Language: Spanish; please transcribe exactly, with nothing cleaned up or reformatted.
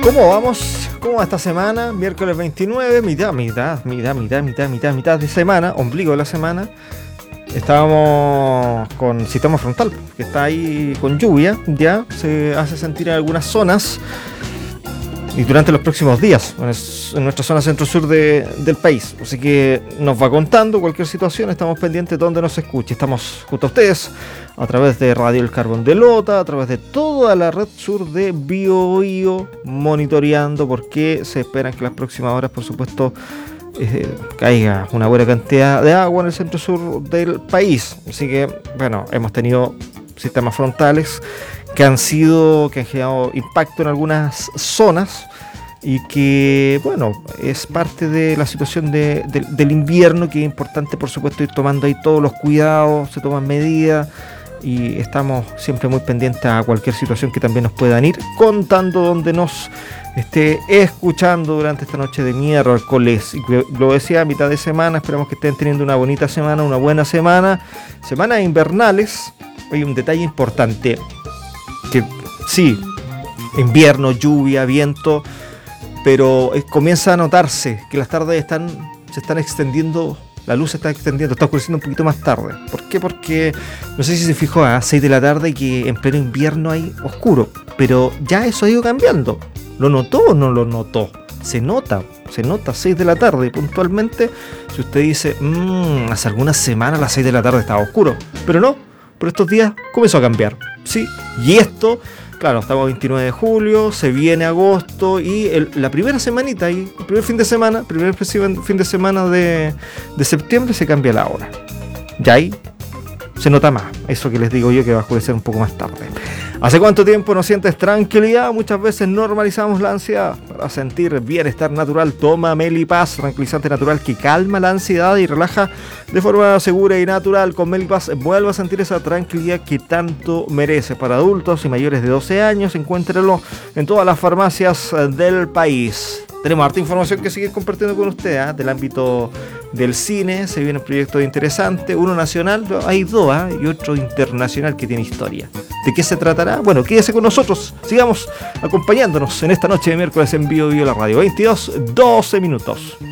¿Cómo vamos? ¿Cómo va esta semana? Miércoles veintinueve, mitad, mitad, mitad, mitad, mitad, mitad, mitad de semana, ombligo de la semana. Estábamos con sistema frontal, que está ahí con lluvia, ya se hace sentir en algunas zonas y durante los próximos días, en nuestra zona centro-sur de, del país. Así que nos va contando cualquier situación, estamos pendientes de donde nos escuche. Estamos junto a ustedes a través de Radio El Carbón de Lota, a través de toda la red sur de Biobío, monitoreando porque se esperan que las próximas horas, por supuesto, eh, caiga una buena cantidad de agua en el centro-sur del país. Así que, bueno, hemos tenido sistemas frontales que han sido, que han generado impacto en algunas zonas y que, bueno, es parte de la situación de, de, del invierno, que es importante, por supuesto, ir tomando ahí todos los cuidados, se toman medidas y estamos siempre muy pendientes a cualquier situación que también nos puedan ir contando donde nos esté escuchando durante esta noche de miércoles. Y lo decía a mitad de semana, esperamos que estén teniendo una bonita semana, una buena semana, semanas invernales. Hay un detalle importante, que sí, invierno, lluvia, viento, pero eh, comienza a notarse que las tardes están, se están extendiendo, la luz se está extendiendo, está oscureciendo un poquito más tarde. ¿Por qué? Porque, no sé si se fijó, a seis de la tarde que en pleno invierno hay oscuro, pero ya eso ha ido cambiando. ¿Lo notó o no lo notó? Se nota, se nota a seis de la tarde puntualmente. Si usted dice, mmm, hace algunas semanas a las seis de la tarde estaba oscuro, pero no, por estos días comenzó a cambiar. Sí, y esto, claro, estamos veintinueve de julio, se viene agosto y el, la primera semanita, y el primer fin de semana, primer fin de semana de, de septiembre se cambia la hora. Ya ahí se nota más, eso que les digo yo, que va a oscurecer un poco más tarde. ¿Hace cuánto tiempo no sientes tranquilidad? Muchas veces normalizamos la ansiedad. Para sentir bienestar natural, toma Melipaz, tranquilizante natural que calma la ansiedad y relaja de forma segura y natural. Con Melipaz vuelve a sentir esa tranquilidad que tanto merece. Para adultos y mayores de doce años, encuéntralo en todas las farmacias del país. Tenemos harta información que seguir compartiendo con ustedes, ¿eh? Del ámbito del cine, se vienen proyectos interesantes, uno nacional, hay dos, ¿eh? Y otro internacional que tiene historia. ¿De qué se tratará? Bueno, quédese con nosotros, sigamos acompañándonos en esta noche de miércoles en Bio Bio la Radio. veintidós, doce minutos.